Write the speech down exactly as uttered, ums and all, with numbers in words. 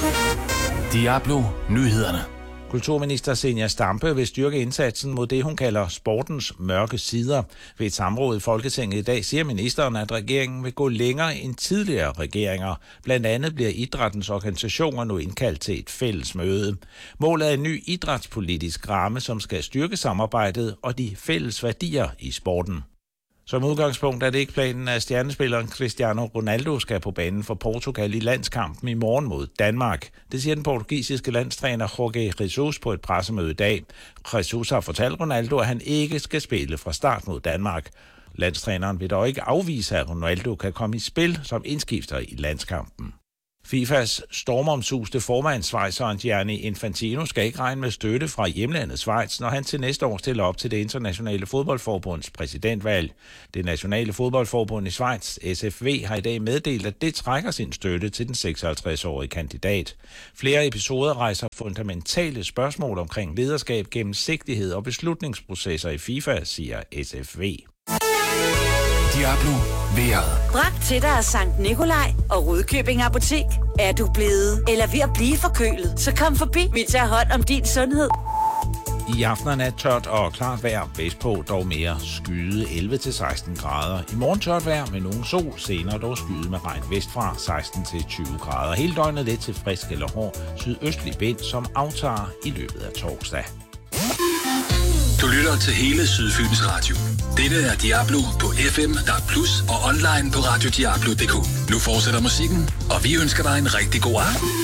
Diablo Nyhederne. Kulturminister Zenia Stampe vil styrke indsatsen mod det, hun kalder sportens mørke sider. Ved et samråd i Folketinget i dag siger ministeren, at regeringen vil gå længere end tidligere regeringer. Blandt andet bliver idrættens organisationer nu indkaldt til et fælles møde. Målet er en ny idrætspolitisk ramme, som skal styrke samarbejdet og de fælles værdier i sporten. Som udgangspunkt er det ikke planen, at stjernespilleren Cristiano Ronaldo skal på banen for Portugal i landskampen i morgen mod Danmark. Det siger den portugisiske landstræner Jorge Jesus på et pressemøde i dag. Jesus har fortalt Ronaldo, at han ikke skal spille fra start mod Danmark. Landstræneren vil dog ikke afvise, at Ronaldo kan komme i spil som indskifter i landskampen. FIFAs stormomsuste formand, schweizeren Gianni Infantino, skal ikke regne med støtte fra hjemlandet Schweiz, når han til næste år stiller op til det internationale fodboldforbunds præsidentvalg. Det nationale fodboldforbund i Schweiz, S F V, har i dag meddelt, at det trækker sin støtte til den seksoghalvtreds-årige kandidat. Flere episoder rejser fundamentale spørgsmål omkring lederskab, gennemsigtighed og beslutningsprocesser i FIFA, siger S F V. Diablo vejret. Bragt til dig af Sankt Nikolaj og Rudkøbing Apotek. Er du blevet eller ved at blive forkølet, så kom forbi. Vi tager hånd om din sundhed. I aften er nat tørt og klart vejr, vestpå dog mere skyde elleve til seksten grader. I morgen tørt vejr med nogen sol, senere dog skyde med regn vestfra seksten til tyve grader. Hele døgnet lidt til frisk eller hård sydøstlig vind, som aftager i løbet af torsdag. Du lytter til hele Sydfyns Radio. Dette er Diablo på F M, D A B plus og online på radio diablo punktum d k. Nu fortsætter musikken, og vi ønsker dig en rigtig god aften.